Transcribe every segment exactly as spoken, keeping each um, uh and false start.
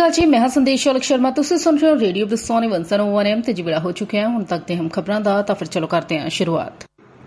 अकाल जी, मैं संदेश औलख शर्मा। तुसीं सुन रहे हो radio Biswani one zero one M ते जी वेला हो चुके हैं। हुण तक ते हम खबरां दा तां फिर चलो करते हैं शुरुआत।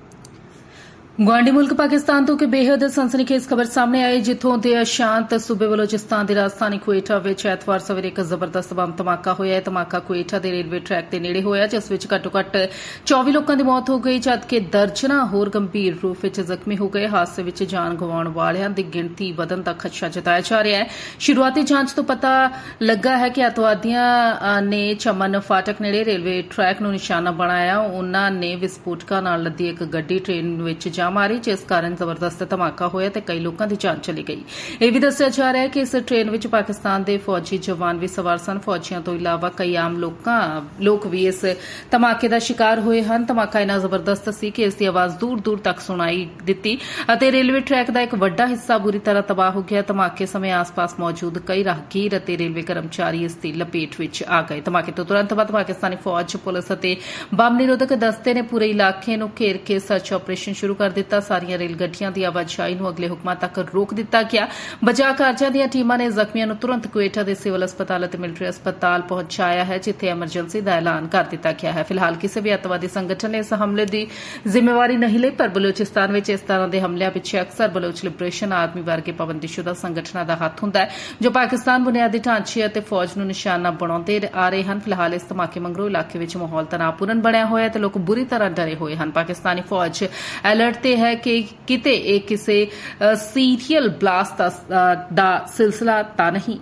गुआंढी मुल्क पाकिस्तान तो कि बेहद सनसनीखेज खबर सामने आई, जिथों के अशांत सूबे बलोचिस्तान की राजधानी कुवेटा विच ऐतवार सवेरे एक जबरदस्त बम धमाका होया। धमाका कुवेटा के रेलवे ट्रैक के नेड़े होया, जिस विच घट्टो घट्ट चौबी लोगों की मौत हो गई, जबकि दर्जना होर गंभीर रूप विच जख्मी हो गए। हादसे विच जान गवाउण वालियां दी गिणती वधण दा खदशा जताया जा रहा है। शुरुआती जांच तो पता लगा है कि अतवादियां ने चमन फाटक नेड़े रेलवे ट्रैक नूं निशाना बनाया। उन्हां ने विस्फोटकां नाल लदी एक गड्डी ट्रेन विच जा मारी, जिस कारण जबरदस्त धमाका होया ते कई लोगों की जान चली गई। यह भी दस्सिया जा रहा है कि इस ट्रेन विच पाकिस्तान के फौजी जवान भी सवार सन। फौजियों तो इलावा कई आम लोग भी इस धमाके का शिकार हुए हैं। धमाका इन्ना जबरदस्त सी कि इसकी आवाज दूर दूर तक सुनाई दिती अते रेलवे ट्रैक का एक वड्डा हिस्सा बुरी तरह तबाह हो गया। धमाके समय आस पास मौजूद कई राहगीर अते रेलवे कर्मचारी इसकी लपेट विच आ गए। धमाके तो तुरंत बाद पाकिस्तानी फौज, पुलिस अते बम निरोधक दस्ते ने पूरे इलाके नूं घेर के सर्च ऑपरेशन शुरू कर दिता। सारियां रेल गड्डियां की आवाजाही नूं अगले हुक्मां तक रोक दिता गया। बचाव कार्यां दीआं टीमां ने जख्मियां नूं तुरंत कुवेटा दे सिविल अस्पताल अते मिलिटरी अस्पताल पहुंचाया है, जिथे एमरजेंसी का ऐलान कर दिता गया है। फिलहाल किसी भी अतवादी संगठन ने इस हमले की जिम्मेवारी नहीं ली, पर बलोचिस्तान में इस तरह के हमलों पिछे अक्सर बलोच लिबरेशन आर्मी वर्गे पाबंदीशुदा संगठनों का हथ हुंदा है, जो पाकिस्तान बुनियादी ढांचे अते फौज नूं निशाना बनाउंदे आ रहे हैं। फिलहाल इस धमाके मगरों इलाके में माहौल तनावपूर्ण बनया होया ते लोग बुरी तरह डरे हुए हैं। पाकिस्तानी फौज अलर्ट ते है कि किते एक किसी सीरियल ब्लास्ट दा सिलसिला ता नहीं।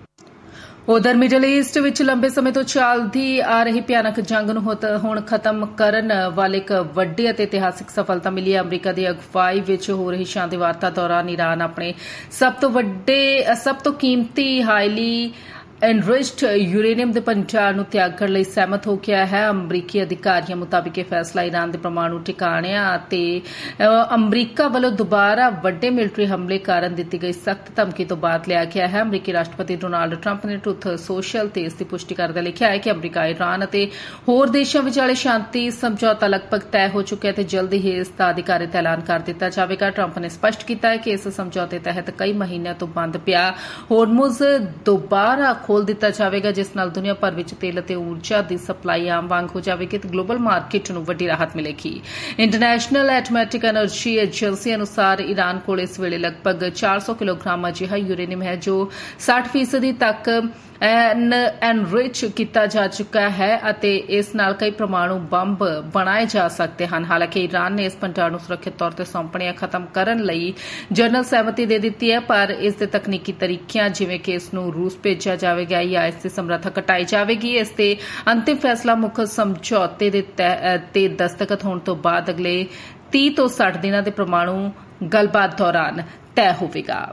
उधर मिडल ईस्ट विच लंबे समय तो चलदी आ रही भयानक जंग नूं हुण खत्म करन वाले एक वड्डी अते इतिहासिक सफलता मिली है। अमरीका की अगवाई विच हो रही शांति वार्ता दौरान ईरान अपने सब तो वड्डे सब तो कीमती हाईली एनरिच्ड यूरेनियम के भंडार नूं त्यागण लई सहमत हो गया है। अमरीकी अधिकारियों मुताबिक यह फैसला ईरान के परमाणु ठिकाणिਆਂ ते अमरीका वालों दोबारा वड्डे मिलिटरी हमले कारण दी गई सख्त धमकी तो बाद लिया गया है। अमरीकी राष्ट्रपति डोनाल्ड ट्रंप ने ट्रुथ सोशल ते इसकी पुष्टि करदे लिखिया है कि अमरीका, ईरान अते होर देशां विचाले शांति समझौता लगभग तय हो चुका है ते जल्दी ही इसका अधिकारित ऐलान कर दिता जाएगा। ट्रंप ने स्पष्ट किया है कि इस समझौते तहत कई महीनों तो बंद पिया होर्मुज दोबारा खोल दिता जाएगा, जिस नाल दुनिया भर में तेल अते ऊर्जा की सप्लाई आम वांग हो जाएगी ते ग्लोबल मार्केट नूं वड्डी राहत मिलेगी। इंटरनेशनल एटॉमिक एनर्जी एजेंसी अनुसार ईरान कोल इस वेले लगभग चार सौ किलोग्राम अजिहा यूरेनियम है, जो साठ फीसदी तक एनरिच किया जा चुका है अते इस नाल कई परमाणु बंब बनाए जा सकते हैं। हालांकि ईरान ने इस भंडार नूं सुरक्षित तौर पर सौंपणियां खत्म करने लई जनरल सहमति दे दी है, पर इस दे तकनीकी तरीकिਆਂ जिवें कि इस नूं रूस भेजा जाएगा या इसकी समर्था घटाई जाएगी। इस ते अंतिम फैसला मुख समझौते ते दस्तखत होने तो बाद अगले तीस तो साठ दिनों के परमाणु गलबात दौरान तय होगा।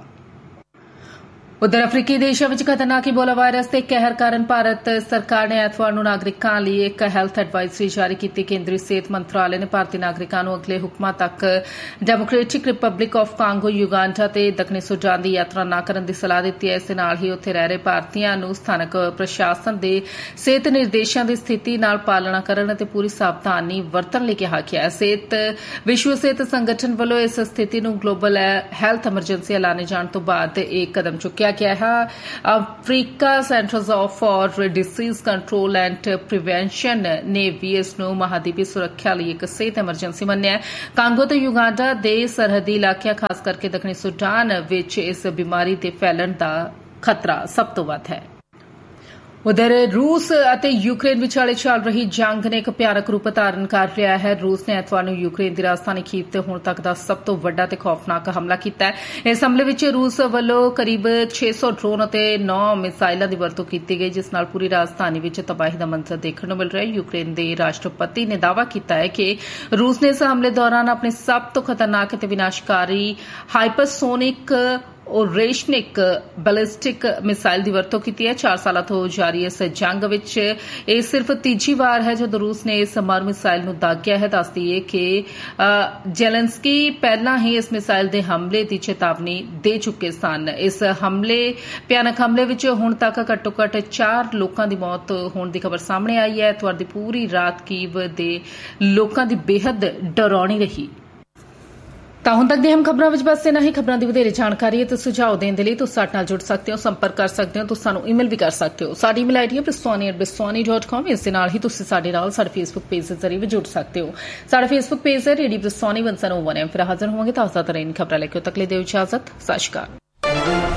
उधर अफ्रीकी देशों में खतरनाक इबोला वायरस के कहर कारण भारत सरकार ने ऐतवार नूं नागरिकां लई एक हैल्थ एडवाइजरी जारी की। केंद्रीय सेहत मंत्रालय ने भारतीय नागरिकां नूं अगले हुक्मां तक democratic Republic of Congo, Uganda ते दक्षिणी सुडान की यात्रा न करने की सलाह दी है। इस नाल ही उत्थे रह रहे भारतीयां नूं स्थानक प्रशासन के सेहत निर्देशों की स्थिति नाल पालना करन ते पूरी सावधानी वरतण लई कहा गया है। सेहत विश्व सेहत संगठन वालों इस स्थिति नूं ग्लोबल हैल्थ एमरजेंसी ऐलाने जाने तो बाद एक कदम चुकिया गया है। Africa centres for disease control and prevention ने भी इस नूं महाद्वीपी सुरक्षा लई एक सेहत एमरजेंसी मन्निया है। कांगो ते युगांडा दे सरहदी इलाकिਆਂ खास करके दक्षिणी सुडान विच इस बीमारी के फैलण का खतरा सब तो वध है। उधर रूस अते यूक्रेन विचाले चल रही जंग ने एक भयानक रूप धारण कर लिया है। रूस ने ऐतवार नूं यूक्रेन की राजधानी कीव ते हुण तक का सब तो वड्डा ते खौफनाक हमला किया है। इस हमले विच रूस वालों करीब छे सौ ड्रोन अते नौ मिसाइलों की वरतों की गई, जिस नाल पूरी राजधानी विच तबाही का मंजर देखने को मिल रहा है। यूक्रेन के राष्ट्रपति ने दावा किया है कि रूस ने इस हमले दौरान अपने सब तो खतरनाक ते विनाशकारी हाइपरसोनिक और रेशनिक बैलिस्टिक मिसाइल की वरतों की है। चार साल तो जारी इस जंग विच यह सिर्फ तीजी बार है जब रूस ने इस मारू मिसाइल नूं दागिया है। दस दईए कि जेलेंस्की पहला ही इस मिसाइल के हमले की चेतावनी दे चुके सन। इस हमले भयानक हमले विच हुण तक घट्टो घट्ट चार लोगों की मौत होने की खबर सामने आई है। ऐतवार की पूरी रात कीव के लोगों की बेहद डरावनी रही। ਤਾਂ ਹੁਣ ਤੱਕ ਦੀਆਂ ਅਹਿਮ ਖਬਰਾਂ ਵਿੱਚ ਬਸ ਇਨਾ ਹੀ। ਖਬਰਾਂ ਦੀ ਵਧੇਰੇ ਜਾਣਕਾਰੀ ਅਤੇ ਸੁਝਾਅ ਦੇਣ ਦੇ ਲਈ ਤੁਸੀਂ ਸਾਡੇ ਨਾਲ ਜੁੜ ਸਕਦੇ ਹੋ, ਸੰਪਰਕ ਕਰ ਸਕਦੇ ਹੋ, ਤੁਸੀਂ ਸਾਨੂੰ ਈਮੇਲ ਵੀ ਕਰ ਸਕਦੇ ਹੋ। ਸਾਡੀ ਈਮੇਲ ਆਈਡੀ ਹੈ ਬਿਸਵਾਨੀ ਐਟ ਬਿਸਵਾਨੀ ਡਾਟ ਕਾਮ। ਇਸ ਦੇ ਨਾਲ ਹੀ ਤੁਸੀਂ ਸਾਡੇ ਨਾਲ ਸਾਡੇ ਫੇਸਬੁੱਕ ਪੇਜ ਦੇ ਜ਼ਰੀਏ ਵੀ ਜੁੜ ਸਕਦੇ ਹੋ। ਸਾਡਾ ਫੇਸਬੁੱਕ ਪੇਜ ਹੈ ਰੇਡੀਓ ਬਿਸਵਾਨੀ ਇੱਕ ਸੌ ਇੱਕ ਐਮ। ਫਿਰ ਹਾਜ਼ਰ ਹੋਵਾਂਗੇ ਤਾਜ਼ਾ ਤਰੀਨ ਖਬਰਾਂ ਲੈ ਕੇ। ਤੱਕ ਲਈ ਦਿਓ ਇਜਾਜ਼ਤ। ਸਤਿ ਸ਼੍ਰੀ ਅਕਾਲ।